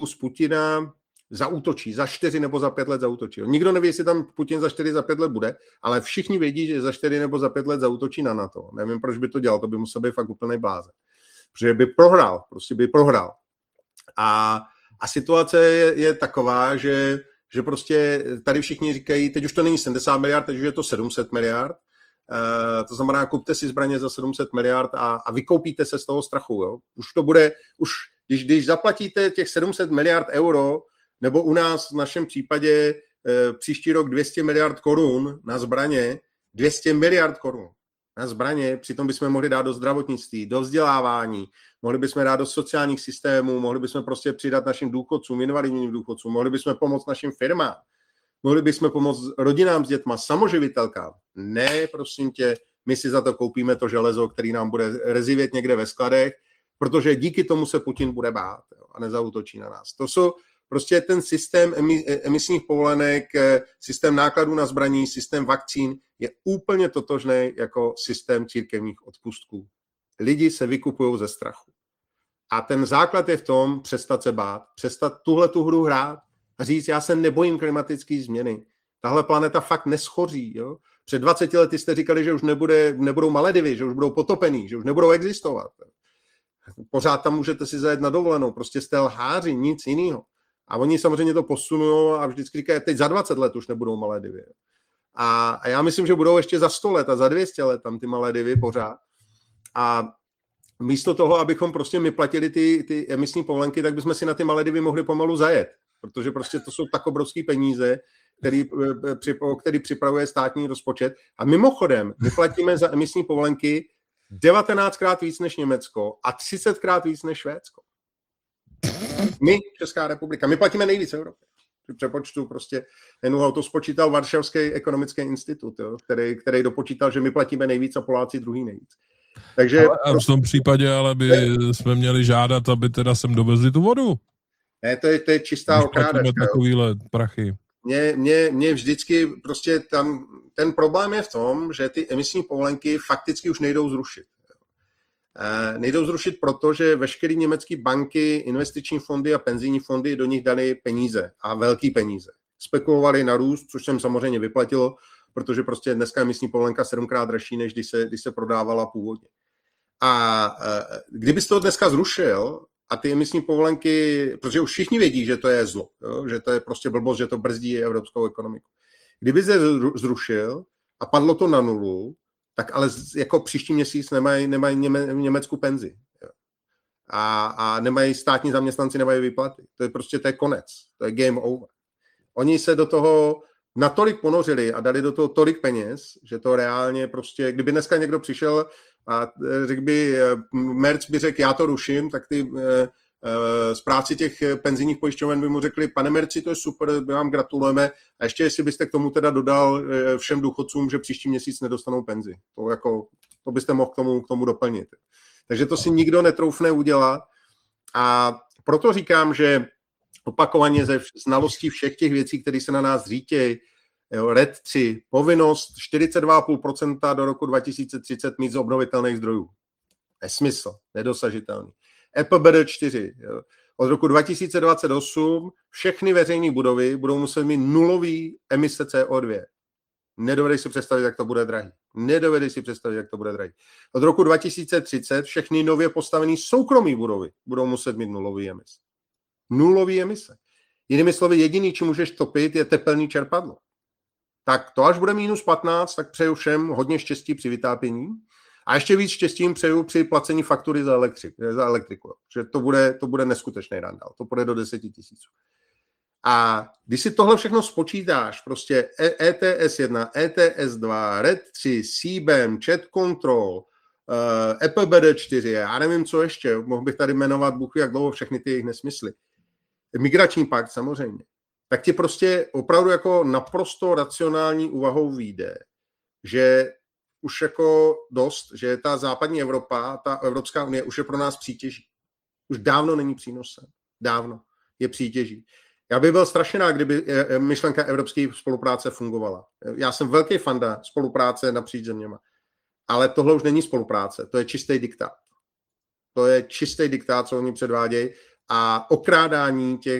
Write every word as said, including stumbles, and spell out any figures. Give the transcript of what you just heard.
z Putina zaútočí, za čtyři nebo za pět let zaútočí. Nikdo neví, jestli tam Putin za čtyři, za pět let bude, ale všichni vědí, že za čtyři nebo za pět let zaútočí na NATO. Nevím, proč by to dělal, to by musel být fakt úplnej blázen. Protože by prohrál, prostě by prohrál. A, a situace je, je taková, že, že prostě tady všichni říkají, teď už to není sedmdesát miliard, teď už je to sedm set miliard. Uh, to znamená, kupte si zbraně za sedm set miliard a, a vykoupíte se z toho strachu. Jo? Už to bude, už když, když zaplatíte těch sedm set miliard euro, nebo u nás v našem případě uh, příští rok dvě stě miliard korun na zbraně, dvě stě miliard korun na zbraně, přitom bychom mohli dát do zdravotnictví, do vzdělávání, mohli bychom dát do sociálních systémů, mohli bychom prostě přidat našim důchodcům, invalidním důchodcům, mohli bychom pomoct našim firmám, mohli bychom pomoct rodinám s dětma, samoživitelkám. Ne, prosím tě, my si za to koupíme to železo, který nám bude rezivět někde ve skladech, protože díky tomu se Putin bude bát, jo, a nezaútočí na nás. To jsou prostě ten systém emisních povolenek, systém nákladů na zbraní, systém vakcín je úplně totožný jako systém církevních odpustků. Lidi se vykupují ze strachu. A ten základ je v tom přestat se bát, přestat tuhle tu hru hrát a říct, já se nebojím klimatické změny. Tahle planeta fakt neschoří. Jo? Před dvaceti lety jste říkali, že už nebude, nebudou Maledivy, že už budou potopený, že už nebudou existovat. Pořád tam můžete si zajet na dovolenou, prostě jste lháři, nic jiného. A oni samozřejmě to posunují a vždycky říkají, teď za dvacet let už nebudou Maledivy. A, a já myslím, že budou ještě za sto let a za dvě stě let tam ty Maledivy pořád. A místo toho, abychom prostě my platili ty, ty emisní povolenky, tak bychom si na ty Maledivy mohli pomalu zajet. Protože prostě to jsou tak obrovský peníze, který, který připravuje státní rozpočet. A mimochodem, my platíme za emisní povolenky devatenáctkrát víc než Německo a třicetkrát víc než Švédsko. My, Česká republika, my platíme nejvíc v Evropě. Při přepočtu prostě, jenom to spočítal Varšavský ekonomický institut, jo, který, který dopočítal, že my platíme nejvíc a Poláci druhý nejvíc. Takže ale v tom případě ale by jsme měli žádat, aby teda sem dovezli tu vodu. Ne, to je, to je čistá okrádačka. Takovýhle prachy. Mě, mě, mě vždycky prostě tam, ten problém je v tom, že ty emisní povolenky fakticky už nejdou zrušit. E, nejdou zrušit proto, že veškeré německé banky, investiční fondy a penzijní fondy do nich dali peníze a velký peníze. Spekulovali na růst, což jsem samozřejmě vyplatilo, protože prostě dneska emisní povolenka sedmkrát dražší, než když se, když se prodávala původně. A e, kdybyste to dneska zrušil, a ty emisní povolenky, protože už všichni vědí, že to je zlo, jo? Že to je prostě blbost, že to brzdí evropskou ekonomiku. Kdyby se zrušil a padlo to na nulu, tak ale jako příští měsíc nemají, nemají něme, německou penzi. Jo? A, a nemají státní zaměstnanci, nemají výplaty. To je prostě to je konec. To je game over. Oni se do toho natolik ponořili a dali do toho tolik peněz, že to reálně prostě, kdyby dneska někdo přišel a řekl by, Merc by řekl, já to ruším, tak ty e, správci těch penzijních pojišťoven by mu řekli, pane Merci, to je super, my vám gratulujeme a ještě jestli byste k tomu teda dodal všem důchodcům, že příští měsíc nedostanou penzi. To, jako, to byste mohl k tomu, k tomu doplnit. Takže to si nikdo netroufne udělat a proto říkám, že opakovaně ze znalostí všech těch věcí, které se na nás řítějí, R E D tři, povinnost čtyřicet dva celá pět procenta do roku dva tisíce třicet mít z obnovitelných zdrojů. Nesmysl, nedosažitelný. E P B D čtyři. Jo. Od roku dva tisíce dvacet osm všechny veřejné budovy budou muset mít nulový emise C O dva. Nedovedej si představit, jak to bude drahý. Nedovedej si představit, jak to bude drahý. Od roku dva tisíce třicet všechny nově postavené soukromé budovy budou muset mít nulový emise. Nulový emise. Jinými slovy, jediný, čím můžeš topit, je tepelný čerpadlo. Tak to až bude minus patnáct, tak přeju všem hodně štěstí při vytápění a ještě víc štěstím přeju při placení faktury za, elektrik, za elektriku. Že to bude, to bude neskutečný randál. To půjde do deseti tisíců. A když si tohle všechno spočítáš, prostě E T S jedna, E T S dva, R E D tři, C B A M, Chat Control, E P B D čtyři, já nevím, co ještě, mohl bych tady jmenovat Bůh jak dlouho všechny ty jejich nesmysly. Migrační pakt samozřejmě. Tak ti prostě opravdu jako naprosto racionální úvahou vyjde, že už jako dost, že ta západní Evropa, ta Evropská unie už je pro nás přítěží. Už dávno není přínosem. Dávno je přítěží. Já bych byl strašně rád, kdyby myšlenka evropské spolupráce fungovala. Já jsem velký fanda spolupráce napříč zeměma. Ale tohle už není spolupráce. To je čistý diktát. To je čistý diktát, co oni předvádějí. A okrádání těch